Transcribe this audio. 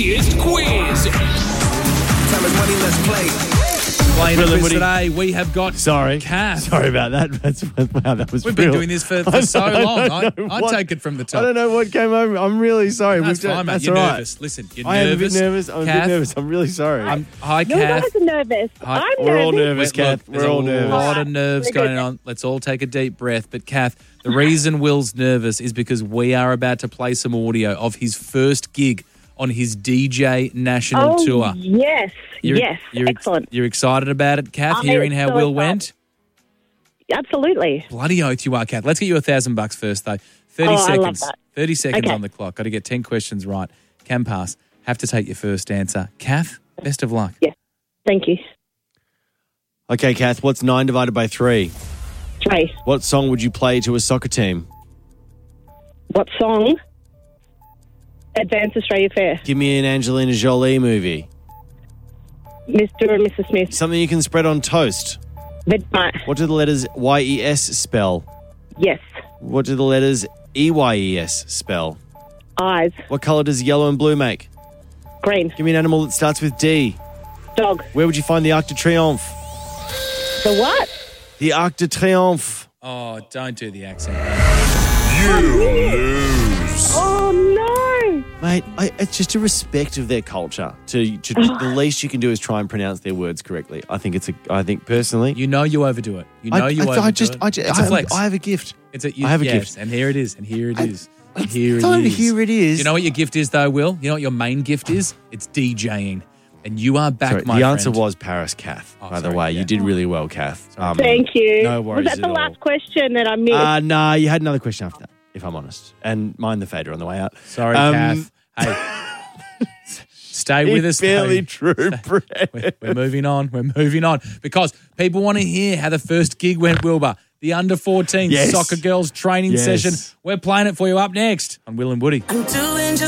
funkiest quiz. Time is money, let's play. Playing the quiz today, we have got Sorry. Kath. Sorry about that. Wow, that was We've been real. doing this for so long. I take it from the top. I don't know what came over. I'm really sorry. That's fine, mate. That's You're all right. nervous. Listen, you're I am a nervous. bit nervous. I'm a bit Kath, nervous. I'm really sorry. Hi, You Kath. guys are nervous. Hi. I'm We're all nervous. nervous, Kath. There's We're all a nervous. lot of nerves We're good. going on. Let's all take a deep breath. But Kath, the reason Will's nervous is because we are about to play some audio of his first gig on his DJ national tour. Yes. Yes. Excellent. You're excited about it, Kath, I'm hearing how so Will excited. went? Absolutely. Bloody oath you are, Kath. Let's get you $1,000 first, though. 30 I love seconds. that. 30 seconds Okay. on the clock. Got to get 10 questions right. Can pass. Have to take your first answer. Kath, best of luck. Yes. Thank you. Okay, Kath, what's 9 divided by 3? 3. What song would you play to a soccer team? What song? Advanced Australia Fair. Give me an Angelina Jolie movie. Mr. and Mrs. Smith. Something you can spread on toast. Vegemite. What do the letters Y-E-S spell? Yes. What do the letters E-Y-E-S spell? Eyes. What colour does yellow and blue make? Green. Give me an animal that starts with D. Dog. Where would you find the Arc de Triomphe? The what? The Arc de Triomphe. Oh, don't do the accent. Oh, no. Mate, it's just a respect of their culture. The least you can do is try and pronounce their words correctly. I think personally. You know you overdo it. You know you overdo it. It's a flex. I have a gift. I have a gift. And here it is. And here it is. Here it is. You know what your gift is, though, Will? You know what your main gift is? It's DJing. And you are back, Sorry, my the friend. answer was Paris, Kath, by the sorry, way. yeah. You did really well, Kath. Thank you. No worries Was that the at all. last question that I missed? No, you had another question after that, if I'm honest. And mind the fader on the way out. Sorry, Kath. Hey, stay with us. Barely though. true, Brett. We're moving on. We're moving on because people want to hear how the first gig went, Wilbur. The under-14 Yes. soccer girls training Yes. session. We're playing it for you up next on Will and Woody. I'm doing just